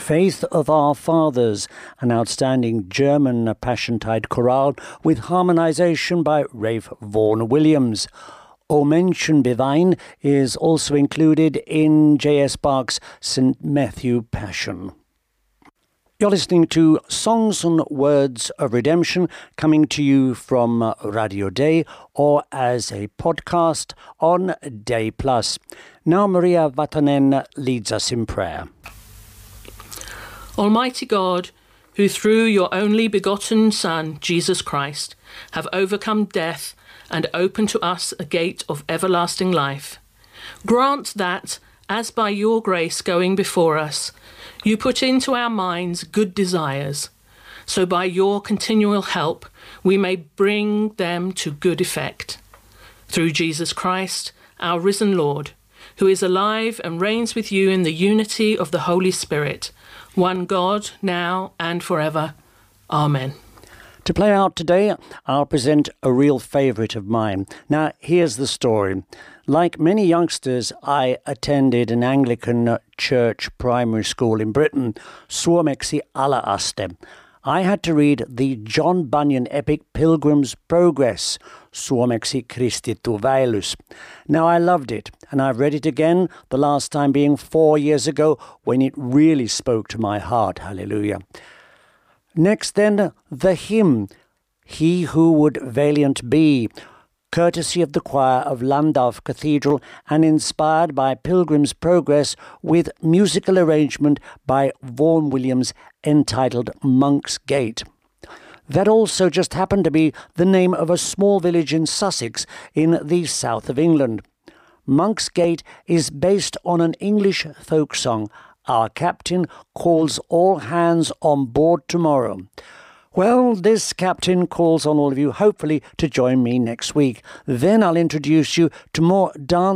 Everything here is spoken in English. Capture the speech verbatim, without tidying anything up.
Faith of Our Fathers, an outstanding German Passiontide chorale with harmonization by Ralph Vaughan Williams. O Menschen Bewein is also included in J S Bach's Saint Matthew Passion. You're listening to Songs and Words of Redemption, coming to you from Radio Day or as a podcast on Day Plus. Now Maria Vatanen leads us in prayer. Almighty God, who through your only begotten Son, Jesus Christ, have overcome death and opened to us a gate of everlasting life, grant that, as by your grace going before us, you put into our minds good desires, so by your continual help we may bring them to good effect. Through Jesus Christ, our risen Lord, who is alive and reigns with you in the unity of the Holy Spirit, one God, now and forever. Amen. To play out today, I'll present a real favourite of mine. Now, here's the story. Like many youngsters, I attended an Anglican church primary school in Britain, Suomeksi ala-aste. I had to read the John Bunyan epic Pilgrim's Progress, Suomeksi Kristittu Vaellus. Now, I loved it, and I've read it again, the last time being four years ago, when it really spoke to my heart. Hallelujah. Next then, the hymn, He Who Would Valiant Be, courtesy of the choir of Landau Cathedral and inspired by Pilgrim's Progress with musical arrangement by Vaughan Williams entitled Monk's Gate. That also just happened to be the name of a small village in Sussex in the south of England. Monk's Gate is based on an English folk song, Our Captain Calls All Hands on Board Tomorrow. Well, this captain calls on all of you, hopefully, to join me next week. Then I'll introduce you to more dance